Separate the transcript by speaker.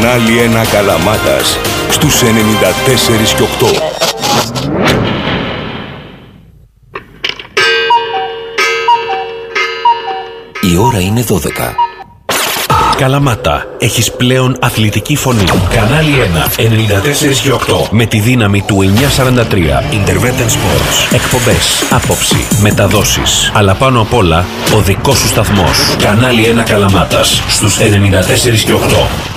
Speaker 1: Κανάλι 1 Καλαμάτας στους 94 και 8.
Speaker 2: Η ώρα είναι 12.
Speaker 3: Καλαμάτα, έχεις πλέον αθλητική φωνή. Κανάλι 1, 94 και 8. Με τη δύναμη του 943. Intervention Sports. Εκπομπές, άποψη, μεταδόσεις. Αλλά πάνω απ' όλα, ο δικός σου σταθμός. Κανάλι 1 Καλαμάτας, στους 94 και 8.